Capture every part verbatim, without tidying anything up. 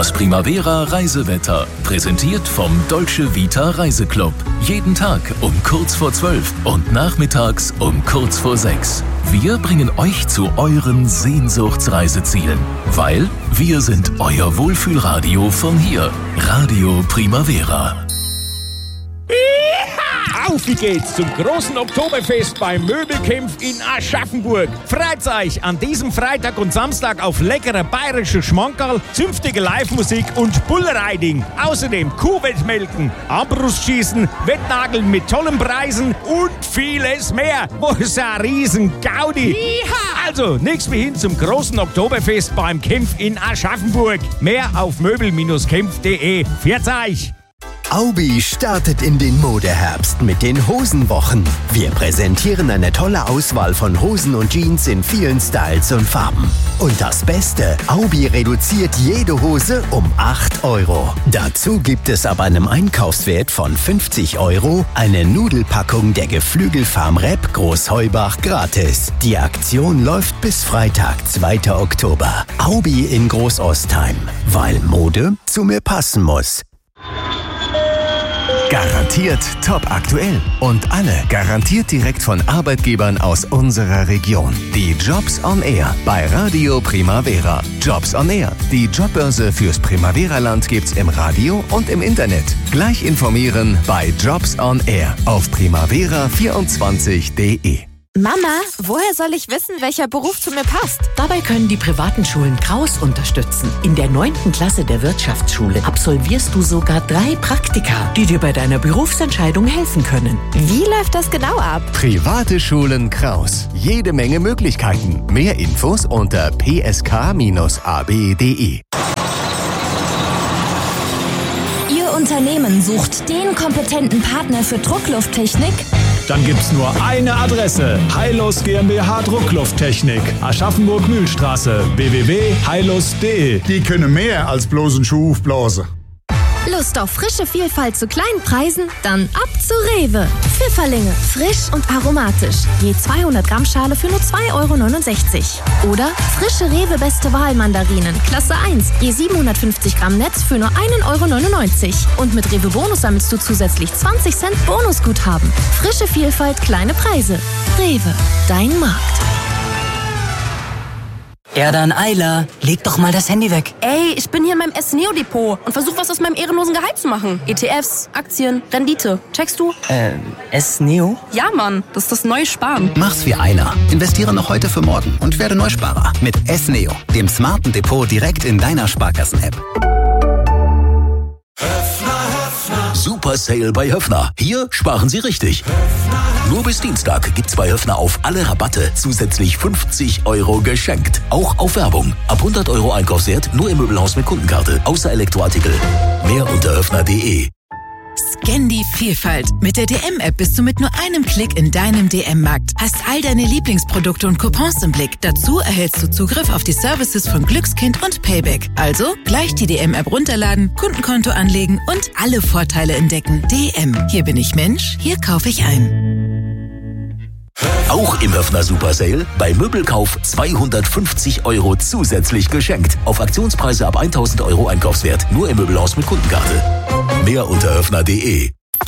Das Primavera Reisewetter, präsentiert vom Dolce Vita Reiseclub. Jeden Tag um kurz vor zwölf und nachmittags um kurz vor sechs. Wir bringen euch zu euren Sehnsuchtsreisezielen, weil wir sind euer Wohlfühlradio von hier. Radio Primavera. Auf wie geht's zum großen Oktoberfest beim Möbelkämpf in Aschaffenburg. Freut euch an diesem Freitag und Samstag auf leckere bayerische Schmankerl, zünftige Live-Musik und Bullriding. Außerdem Kuhwettmelken, Armbrustschießen, Wettnageln mit tollen Preisen und vieles mehr. Wo ist ein riesen Gaudi? Yeeha! Also, nichts wie hin zum großen Oktoberfest beim Kämpf in Aschaffenburg. Mehr auf möbel Bindestrich kämpf punkt de. Pfiat euch! Aubi startet in den Modeherbst mit den Hosenwochen. Wir präsentieren eine tolle Auswahl von Hosen und Jeans in vielen Styles und Farben. Und das Beste, Aubi reduziert jede Hose um acht Euro. Dazu gibt es ab einem Einkaufswert von fünfzig Euro eine Nudelpackung der Geflügelfarm Repp Großheubach gratis. Die Aktion läuft bis Freitag, zweiter Oktober. Aubi in Großostheim, weil Mode zu mir passen muss. Garantiert top aktuell und alle garantiert direkt von Arbeitgebern aus unserer Region. Die Jobs on Air bei Radio Primavera. Jobs on Air, die Jobbörse fürs Primavera-Land gibt's im Radio und im Internet. Gleich informieren bei Jobs on Air auf primavera vierundzwanzig punkt de. Mama, woher soll ich wissen, welcher Beruf zu mir passt? Dabei können die privaten Schulen Kraus unterstützen. In der neunten Klasse der Wirtschaftsschule absolvierst du sogar drei Praktika, die dir bei deiner Berufsentscheidung helfen können. Wie läuft das genau ab? Private Schulen Kraus. Jede Menge Möglichkeiten. Mehr Infos unter p s k bindestrich a b punkt de. Ihr Unternehmen sucht den kompetenten Partner für Drucklufttechnik? Dann gibt's nur eine Adresse. Heilos GmbH Drucklufttechnik. Aschaffenburg-Mühlstraße. w w w punkt heilos punkt de. Die können mehr als bloß einen Schuh aufblasen. Lust auf frische Vielfalt zu kleinen Preisen? Dann ab zu Rewe. Pfifferlinge, frisch und aromatisch. Je zweihundert Gramm Schale für nur zwei Euro neunundsechzig. Oder frische Rewe Beste Wahl Mandarinen, Klasse eins. Je siebenhundertfünfzig Gramm Netz für nur ein Euro neunundneunzig. Und mit Rewe Bonus sammelst du zusätzlich zwanzig Cent Bonusguthaben. Frische Vielfalt, kleine Preise. Rewe, dein Markt. Erdan Eiler, leg doch mal das Handy weg. Ey, ich bin hier in meinem S-Neo-Depot und versuch was aus meinem ehrenlosen Gehalt zu machen. E T Fs, Aktien, Rendite. Checkst du? Äh, S-Neo? Ja, Mann, das ist das neue Sparen. Mach's wie Eiler. Investiere noch heute für morgen und werde Neusparer. Mit S-Neo, dem smarten Depot direkt in deiner Sparkassen-App. Super Sale bei Höffner. Hier sparen Sie richtig. Nur bis Dienstag gibt's bei Höffner auf alle Rabatte zusätzlich fünfzig Euro geschenkt. Auch auf Werbung. Ab hundert Euro Einkaufswert nur im Möbelhaus mit Kundenkarte. Außer Elektroartikel. Mehr unter höffner punkt de. Scan die Vielfalt. Mit der D M-App bist du mit nur einem Klick in deinem D M-Markt. Hast all deine Lieblingsprodukte und Coupons im Blick. Dazu erhältst du Zugriff auf die Services von Glückskind und Payback. Also gleich die D M-App runterladen, Kundenkonto anlegen und alle Vorteile entdecken. D M. Hier bin ich Mensch, hier kaufe ich ein. Auch im Höffner Super Sale. Bei Möbelkauf zweihundertfünfzig Euro zusätzlich geschenkt. Auf Aktionspreise ab tausend Euro Einkaufswert. Nur im Möbelhaus mit Kundenkarte. Mehr unter höffner punkt de.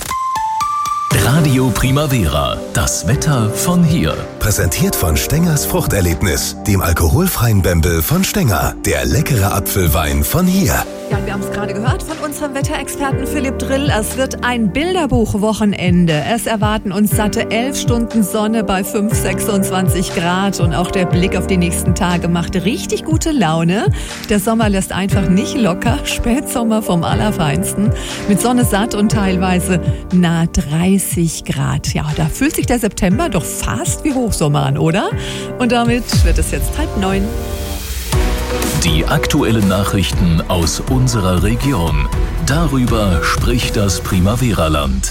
Radio Primavera. Das Wetter von hier. Präsentiert von Stengers Fruchterlebnis, dem alkoholfreien Bembel von Stenger. Der leckere Apfelwein von hier. Ja, wir haben es gerade gehört von unserem Wetterexperten Philipp Drill. Es wird ein Bilderbuch-Wochenende. Es erwarten uns satte elf Stunden Sonne bei fünf Komma sechsundzwanzig Grad. Und auch der Blick auf die nächsten Tage macht richtig gute Laune. Der Sommer lässt einfach nicht locker. Spätsommer vom Allerfeinsten. Mit Sonne satt und teilweise nahe dreißig Grad. Ja, da fühlt sich der September doch fast wie Hochsommer an, oder? Und damit wird es jetzt halb neun. Die aktuellen Nachrichten aus unserer Region. Darüber spricht das Primavera-Land.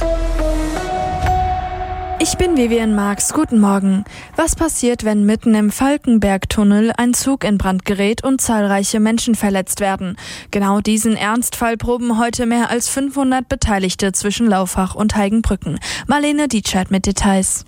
Ich bin Vivian Marx. Guten Morgen. Was passiert, wenn mitten im Falkenberg-Tunnel ein Zug in Brand gerät und zahlreiche Menschen verletzt werden? Genau diesen Ernstfall proben heute mehr als fünfhundert Beteiligte zwischen Laufach und Heigenbrücken. Marlene Dietschert mit Details.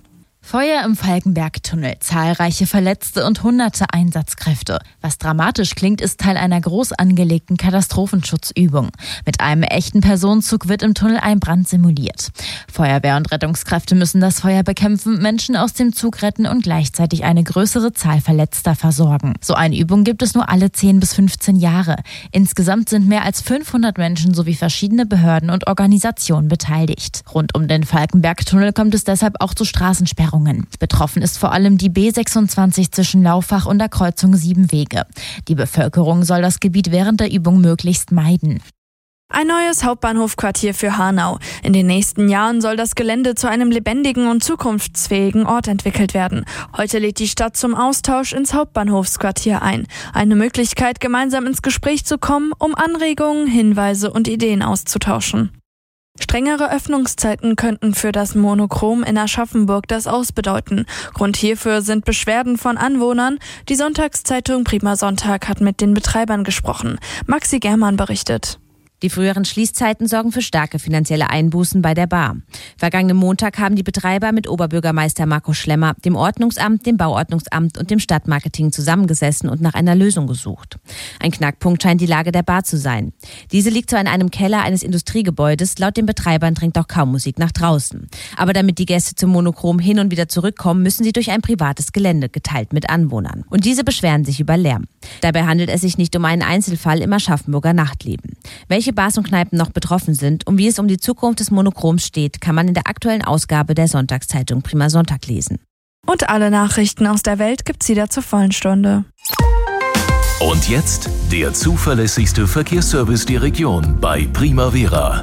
Feuer im Falkenberg-Tunnel, zahlreiche Verletzte und hunderte Einsatzkräfte. Was dramatisch klingt, ist Teil einer groß angelegten Katastrophenschutzübung. Mit einem echten Personenzug wird im Tunnel ein Brand simuliert. Feuerwehr und Rettungskräfte müssen das Feuer bekämpfen, Menschen aus dem Zug retten und gleichzeitig eine größere Zahl Verletzter versorgen. So eine Übung gibt es nur alle zehn bis fünfzehn Jahre. Insgesamt sind mehr als fünfhundert Menschen sowie verschiedene Behörden und Organisationen beteiligt. Rund um den Falkenberg-Tunnel kommt es deshalb auch zu Straßensperrungen. Betroffen ist vor allem die B sechsundzwanzig zwischen Laufach und der Kreuzung Siebenwege. Die Bevölkerung soll das Gebiet während der Übung möglichst meiden. Ein neues Hauptbahnhofquartier für Hanau. In den nächsten Jahren soll das Gelände zu einem lebendigen und zukunftsfähigen Ort entwickelt werden. Heute lädt die Stadt zum Austausch ins Hauptbahnhofsquartier ein. Eine Möglichkeit, gemeinsam ins Gespräch zu kommen, um Anregungen, Hinweise und Ideen auszutauschen. Strengere Öffnungszeiten könnten für das Monochrom in Aschaffenburg das Aus bedeuten. Grund hierfür sind Beschwerden von Anwohnern. Die Sonntagszeitung Prima Sonntag hat mit den Betreibern gesprochen. Maxi Germann berichtet. Die früheren Schließzeiten sorgen für starke finanzielle Einbußen bei der Bar. Vergangenen Montag haben die Betreiber mit Oberbürgermeister Marco Schlemmer, dem Ordnungsamt, dem Bauordnungsamt und dem Stadtmarketing zusammengesessen und nach einer Lösung gesucht. Ein Knackpunkt scheint die Lage der Bar zu sein. Diese liegt zwar in einem Keller eines Industriegebäudes, laut den Betreibern dringt auch kaum Musik nach draußen. Aber damit die Gäste zum Monochrom hin und wieder zurückkommen, müssen sie durch ein privates Gelände, geteilt mit Anwohnern. Und diese beschweren sich über Lärm. Dabei handelt es sich nicht um einen Einzelfall im Aschaffenburger Nachtleben. Welche Bars und Kneipen noch betroffen sind und wie es um die Zukunft des Monochroms steht, kann man in der aktuellen Ausgabe der Sonntagszeitung Prima Sonntag lesen. Und alle Nachrichten aus der Welt gibt's wieder zur vollen Stunde. Und jetzt der zuverlässigste Verkehrsservice der Region bei Primavera.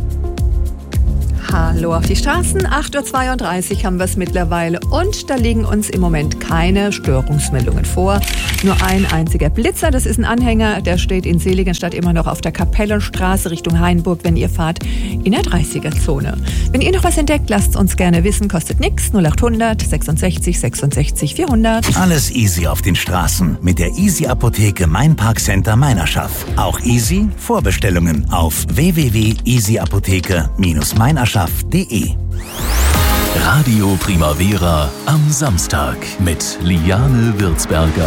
Hallo auf die Straßen, acht Uhr zweiunddreißig haben wir es mittlerweile und da liegen uns im Moment keine Störungsmeldungen vor. Nur ein einziger Blitzer, das ist ein Anhänger, der steht in Seligenstadt immer noch auf der Kapellenstraße Richtung Hainburg, wenn ihr fahrt, in der dreißiger-Zone. Wenn ihr noch was entdeckt, lasst uns gerne wissen, kostet nichts, null achthundert sechsundsechzig sechsundsechzig vierhundert. Alles easy auf den Straßen mit der Easy Apotheke Mein Parkcenter Meinerschaft. Auch easy Vorbestellungen auf w w w punkt easy apotheke Bindestrich meinerschaft punkt de. Radio Primavera am Samstag mit Liane Würzberger.